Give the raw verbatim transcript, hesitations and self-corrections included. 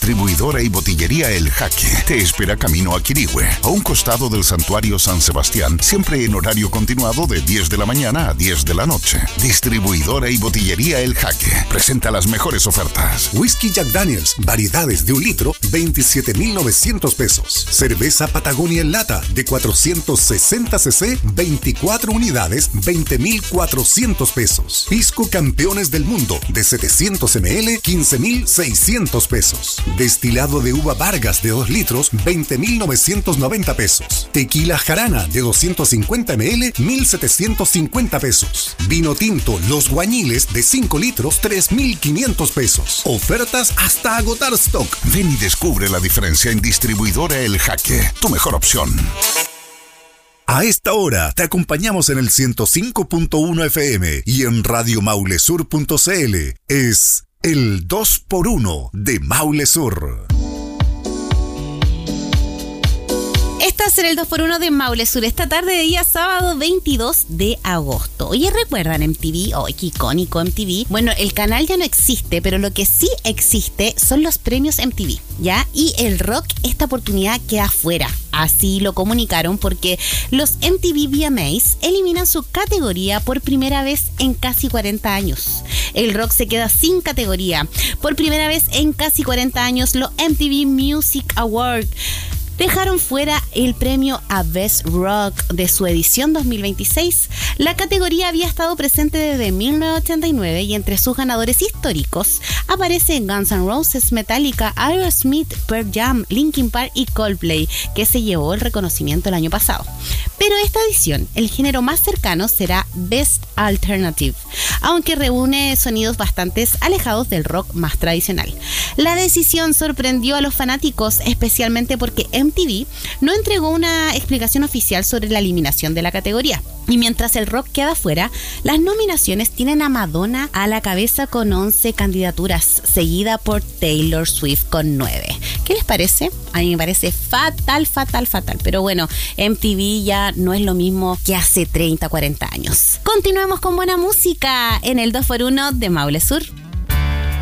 Distribuidora y botillería El Jaque te espera camino a Quirihue, a un costado del Santuario San Sebastián, siempre en horario continuado de diez de la mañana a diez de la noche. Distribuidora y botillería El Jaque presenta las mejores ofertas. Whisky Jack Daniels, variedades de un litro, veintisiete mil novecientos pesos. Cerveza Patagonia en lata de cuatrocientos sesenta centilitros, veinticuatro unidades, veinte mil cuatrocientos pesos. Pisco Campeones del Mundo de setecientos mililitros, quince mil seiscientos pesos. Destilado de uva Vargas de dos litros, veinte mil novecientos noventa pesos. Tequila Jarana de doscientos cincuenta mililitros, mil setecientos cincuenta pesos. Vino tinto Los Guañiles de cinco litros, tres mil quinientos pesos. Ofertas hasta agotar stock. Ven y descubre la diferencia en Distribuidora El Jaque, tu mejor opción. A esta hora te acompañamos en el ciento cinco punto uno F M y en radio maule sur punto c l. Es el dos por uno de Maule Sur. Estás en el dos por uno de Maule Sur, esta tarde de día sábado veintidós de agosto. Oye, ¿recuerdan M T V? ¡Oh, qué icónico M T V! Bueno, el canal ya no existe, pero lo que sí existe son los premios M T V, ¿ya? Y el rock esta oportunidad queda fuera. Así lo comunicaron porque los M T V V M As eliminan su categoría por primera vez en casi cuarenta años. El rock se queda sin categoría. Por primera vez en casi cuarenta años, los M T V Music Awards dejaron fuera el premio a Best Rock de su edición dos mil veintiséis. La categoría había estado presente desde mil novecientos ochenta y nueve y entre sus ganadores históricos aparecen Guns N' Roses, Metallica, Aerosmith, Pearl Jam, Linkin Park y Coldplay, que se llevó el reconocimiento el año pasado. Pero esta edición, el género más cercano será Best Alternative, aunque reúne sonidos bastante alejados del rock más tradicional. La decisión sorprendió a los fanáticos, especialmente porque M T V no entregó una explicación oficial sobre la eliminación de la categoría. Y mientras el rock queda fuera, las nominaciones tienen a Madonna a la cabeza con once candidaturas, seguida por Taylor Swift con nueve. ¿Qué les parece? A mí me parece fatal, fatal, fatal. Pero bueno, M T V ya no es lo mismo que hace treinta, cuarenta años. Continuemos con buena música en el dos por uno de Maule Sur.